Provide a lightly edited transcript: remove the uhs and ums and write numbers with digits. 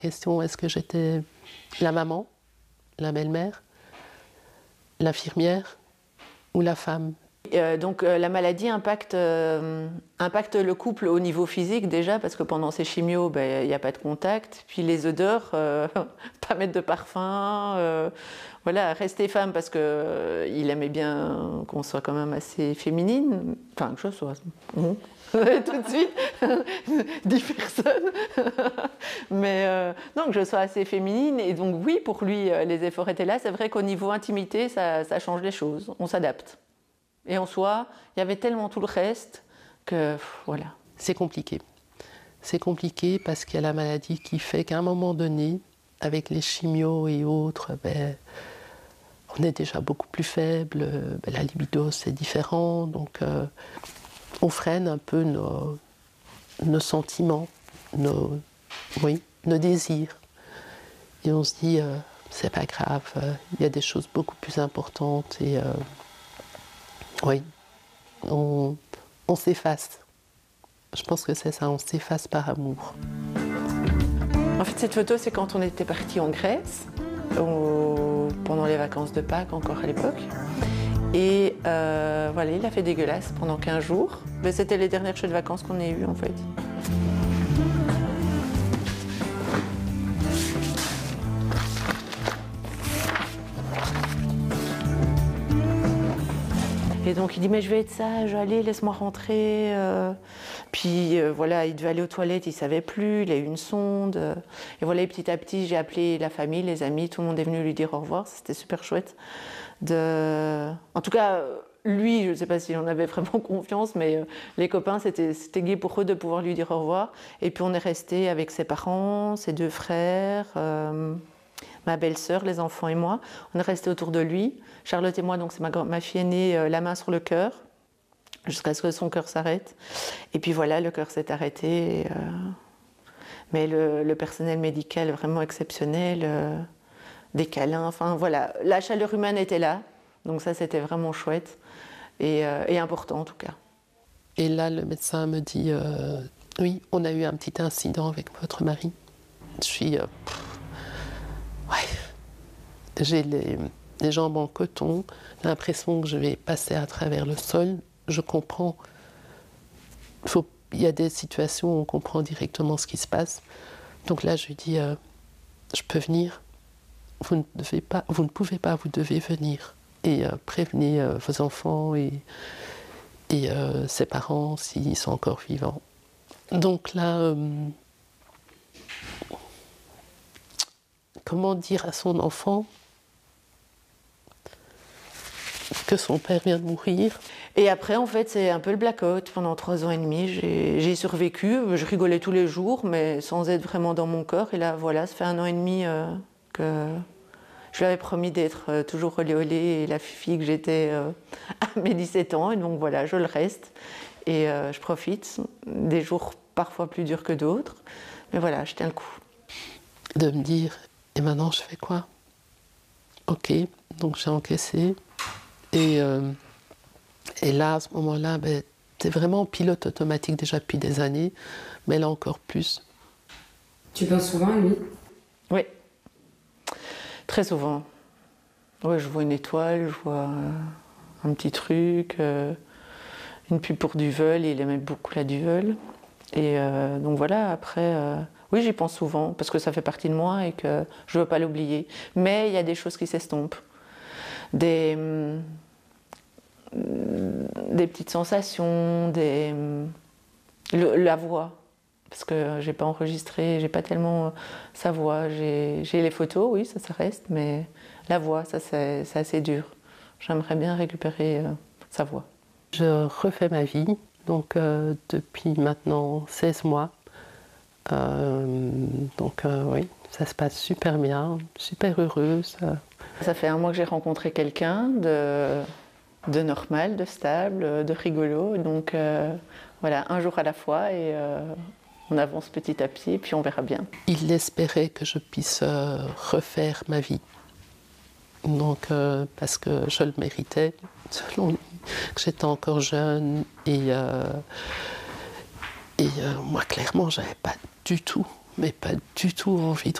Question, est-ce que j'étais la maman, la belle-mère, l'infirmière ou la femme? Donc la maladie impacte le couple au niveau physique déjà, parce que pendant ces chimios, il n'y a pas de contact. Puis les odeurs, pas mettre de parfum, voilà, rester femme parce qu'il aimait bien qu'on soit quand même assez féminine, enfin que je sois... tout de suite, 10 personnes. Mais non, que je sois assez féminine. Et donc oui, pour lui, les efforts étaient là. C'est vrai qu'au niveau intimité, ça change les choses. On s'adapte. Et en soi, il y avait tellement tout le reste que voilà. C'est compliqué. C'est compliqué parce qu'il y a la maladie qui fait qu'à un moment donné, avec les chimios et autres, on est déjà beaucoup plus faible. La libido, c'est différent. Donc, on freine un peu nos sentiments, nos désirs. Et on se dit, c'est pas grave, il y a des choses beaucoup plus importantes. Et oui, on s'efface. Je pense que c'est ça, on s'efface par amour. En fait, cette photo, c'est quand on était partis en Grèce, pendant les vacances de Pâques, encore à l'époque. Et voilà, il a fait dégueulasse pendant 15 jours. Mais c'était les dernières chouettes vacances qu'on ait eues, en fait. Et donc il dit mais je vais être sage, allez laisse-moi rentrer. Puis voilà, il devait aller aux toilettes, il savait plus, il a eu une sonde. Et voilà, et petit à petit j'ai appelé la famille, les amis, tout le monde est venu lui dire au revoir, c'était super chouette. En tout cas, lui, je ne sais pas s'il en avait vraiment confiance, mais les copains, c'était gai pour eux de pouvoir lui dire au revoir. Et puis on est resté avec ses parents, ses 2 frères, ma belle-sœur, les enfants et moi. On est resté autour de lui. Charlotte et moi, donc c'est ma fille aînée, la main sur le cœur, jusqu'à ce que son cœur s'arrête. Et puis voilà, le cœur s'est arrêté. Mais le personnel médical est vraiment exceptionnel. Des câlins, enfin voilà. La chaleur humaine était là. Donc ça, c'était vraiment chouette. Et important en tout cas. Et là, le médecin me dit, oui, on a eu un petit incident avec votre mari. Je suis... j'ai les jambes en coton, l'impression que je vais passer à travers le sol. Je comprends. Il y a des situations où on comprend directement ce qui se passe. Donc là, je lui dis, je peux venir. Vous ne pouvez pas, vous devez venir. Et prévenez vos enfants et ses parents s'ils sont encore vivants. Donc là, comment dire à son enfant que son père vient de mourir? Et après, en fait, c'est un peu le blackout. Pendant 3 ans et demi, j'ai survécu. Je rigolais tous les jours, mais sans être vraiment dans mon corps. Et là, voilà, ça fait 1 an et demi que je lui avais promis d'être toujours olé olé et la fille que j'étais à mes 17 ans. Et donc voilà, je le reste. Et je profite. Des jours parfois plus durs que d'autres. Mais voilà, je tiens le coup. De me dire, et maintenant je fais quoi? Ok, donc j'ai encaissé. Et là, à ce moment-là, t'es vraiment pilote automatique déjà depuis des années, mais là encore plus. Tu penses souvent à lui? Oui, très souvent. Ouais, je vois une étoile, je vois un petit truc, une pub pour Duvel, il aimait beaucoup la Duvel. Et donc voilà, après, oui, j'y pense souvent, parce que ça fait partie de moi et que je ne veux pas l'oublier. Mais il y a des choses qui s'estompent. Des petites sensations, la voix. Parce que j'ai pas enregistré, j'ai pas tellement sa voix. J'ai les photos, oui, ça reste, mais la voix, ça c'est assez dur. J'aimerais bien récupérer sa voix. Je refais ma vie, donc depuis maintenant 16 mois. Oui, ça se passe super bien, super heureuse. Ça fait 1 mois que j'ai rencontré quelqu'un de normal, de stable, de rigolo. Donc voilà, un jour à la fois et on avance petit à petit, puis on verra bien. Il espérait que je puisse refaire ma vie. Donc, parce que je le méritais, selon lui, que j'étais encore jeune. Et moi, clairement, j'avais pas du tout mais pas du tout envie de